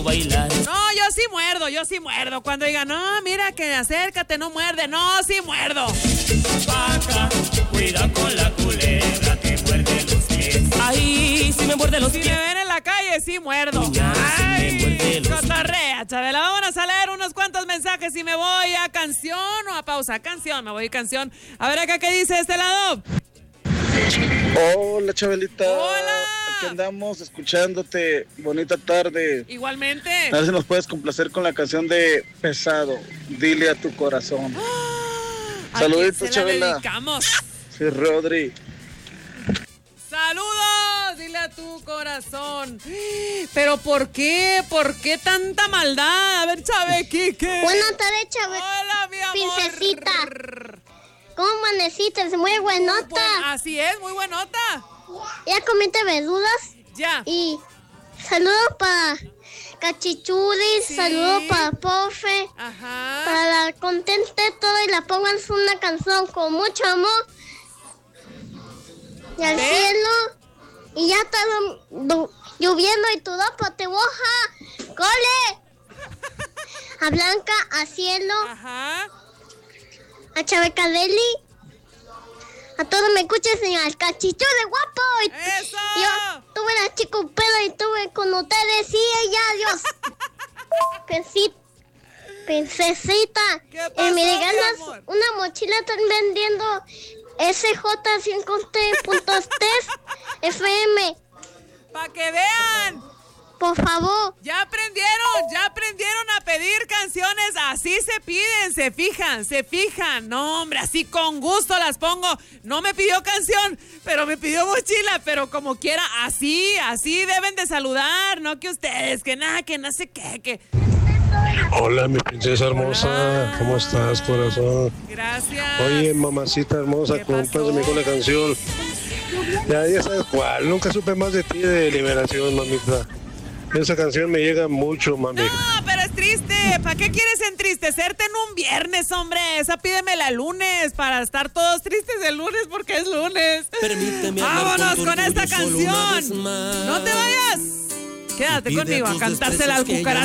bailar. No, yo sí muerdo. Cuando digan, no, mira que acércate, no muerde. No, sí muerdo. Vaca, cuida con la culebra que muerde los pies. Ay, si me muerde los Si pies. me ven en la calle, sí muerdo. Niña, si me muerde los Cotorrea, Chabela. Vámonos a leer unos cuantos mensajes y me voy a canción o a pausa. Canción, me voy a canción. A ver acá qué dice de este lado. Hola, Chabelita. Hola. Aquí andamos escuchándote. Bonita tarde. Igualmente. A ver si nos puedes complacer con la canción de Pesado. Dile a tu corazón. Saluditos, ¿A quién se la Chabela. dedicamos? Sí, Rodri. ¡Saludos! Dile a tu corazón. ¿Pero por qué? ¿Por qué tanta maldad? A ver, Chave, Quique. Buenas tardes, Chave. Hola, mi amor. Princesita. ¿Cómo amaneciste? Muy buenota. Así es, muy buenota. ¿Ya comiste verduras? Ya. Y saludos para Cachichulis, Sí. saludos para Pofe, Ajá. para la contente todo y la pongan una canción con mucho amor. Y al ¿Ves? cielo. Y ya está lloviendo y tu ropa te moja. ¡Cole! A Blanca, a Cielo, Ajá. a Chabecadeli, a todos me escuchen, señor Cachichulis, guapo. ¡Eso! Yo tuve la chica un pedo y tuve con ustedes y ella, Dios. Princesita. ¿Qué pasó, Me mi regalas amor? una mochila, están vendiendo SJ100.3 FM. ¡Para que vean! Por favor. Ya aprendieron a pedir canciones, así se piden, se fijan. No, hombre, así con gusto las pongo. No me pidió canción, pero me pidió mochila, pero como quiera, así deben de saludar, no que ustedes, que nada, que no sé qué, que... Hola, mi princesa hermosa. Hola. ¿Cómo estás, corazón? Gracias. Oye, mamacita hermosa, ¿Qué pasó? compásame con la canción. Ya sabes cuál. Nunca supe más de ti de Liberación, mamita. Esa canción me llega mucho, mami. No, pero es triste. ¿Para qué quieres entristecerte en un viernes, hombre? Esa pídemela el lunes para estar todos tristes el lunes porque es lunes. Permíteme hablar Vámonos con tu con esta orgullo solo una vez canción. más. No te vayas. Quédate Pide a conmigo a tus cantársela al desprecios que ya